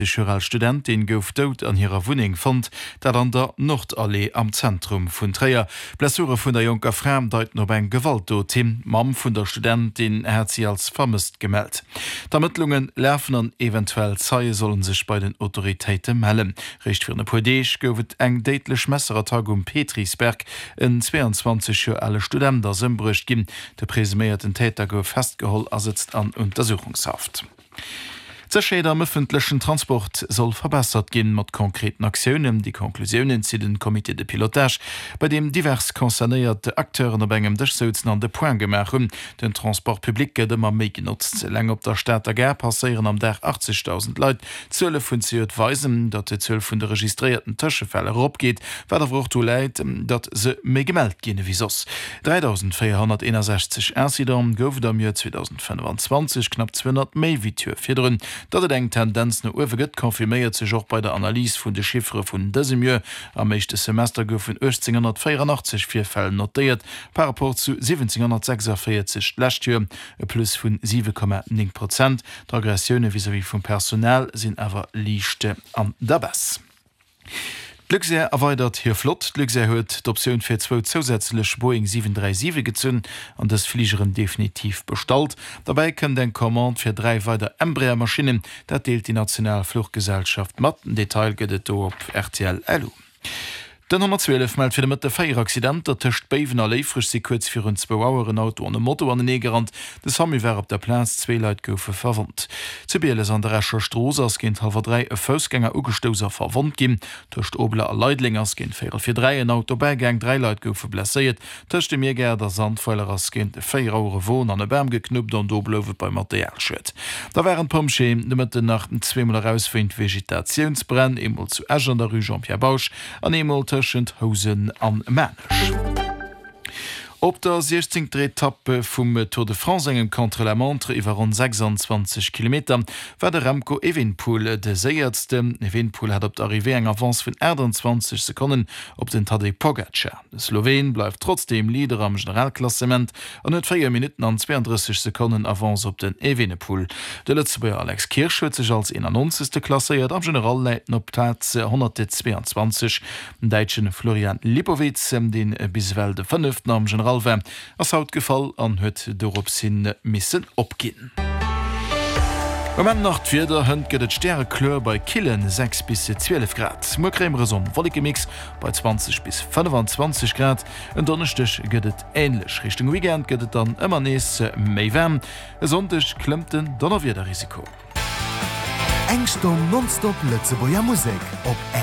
als Studentin gouf dot an ihrer Wohnung fand, dat an der Nordallee am Zentrum vun Träier. Blessure vun der Junker Frau deuten op eng Gewalttotem. Mam vun der Studentin hat sie als vermisst gemeldt. D'Ermittlungen läfen an eventuell Zeie sollen sich bei den Autoritäten melden. Recht für eine Podesch goufet eng deitlech Messeratag Petrisberg en 22 alle Studenten Symbrücht gin. Der presumierten Täter gouf festgeholt sitzt an Untersuchungshaft. Zerscheder am öffentlichen Transport soll verbessert gehen mit konkreten Aktionen. Die Konklusionen zu den Komitee de Pilotage, bei dem divers konzernierte Akteure auf engem Durchsetzen an de Point gemacht haben. Den Transportpublik geht immer mehr genutzt. Länger op der Stadt der Gär passieren am Tag 80.000 Leute. 12 von sie weisen, dass die 12 von der registrierten Taschenfälle abgeht, weil der Frucht leid, dass sie mehr gemeldet gehen wie sos. 3.461 Incidenten goufen am Jahr 2025 knapp 200 mehr wie Türfedern. Dat eng Tendenz no uwegëtt konfirméiert sech auch bei der Analyse vun de Chiffre vun dësem Jahr. Am meeschte Semester goufen 1884 4 Fälle notiert, par rapport zu 1746 Lächtür, e plus vun 7,9%. D'Aggressioune vis-à-vis vum Personal sinn awer liichte an dabess. Luxair erweitert hier flott. Luxair huet d'Option fir 2 zusätzlich Boeing 737 gezünn an des Fliegeren definitiv bestalt. Dabei können den Kommand fir 3 weiter Embraer-Maschinen, dat deelt die Nationalfluggesellschaft mat. Detail gëtt op RTL LU. Den 112 meldt fir de mat de Feieraccident, der töcht Beven alle frisch se kurz fir un 2 Auer Auto an dem Motto an den Negerrand. De Samiwer op der Platz 2 Leiit goufe verwont. Zu Bieles an der Recher Stroos ass ginint halfer 3 e Fosgänger ugestoser verwont gin. Töcht Obler a Leiidlingers ginint 4 en Auto beigang 3 Leiit goufe blessiert. Töcht de Meerger der Sandfeuler ass ginint 4 Auer Wohn an e Bärm geknuppt an doblowe bei Materialschwet. Da wären Pomscheem de mat den nach 2 Mal herausfind Vegetationsbrenn, emol zu Äger der Rue Jean-Pierre Bauch, an emol Hosen an Männech. Op der 16. Etappe vum Tour de France engem Contre-la-Montre iwwer rund 26 km war der Remco Evenepoel de séiertste. Evenepoel hat op der Arrivée eng Avance vun 21 Sekunden op den Tadej Pogacar. De Slowen bleif trotzdem Leader am Generalklassement an net 4 Minuten an 32 Sekunden Avance op den Evenepoel. De Lützeburger Alex Kirch huet sech als 91. Klasseiert am Generalleiten op Platz 122. Den Deitschen Florian Lipowitz, den biswel de 5. am General ass haut gefall an huet dorop sinn missen opginn. Moment nach d'Wieder hënnt gët et Sterre Kleur bei Killen 6 bis 12 Grad. Mokrémre son wollige Mix bei 20 bis 25 Grad. En Donnerstech gëtt et ähnlech. Richtung Weekend gëtt et dann ëmmer nees méi wärm. E Sonntag klemmten Donnerwiederrisiko. Engstom nonstop Lützeburger Musik op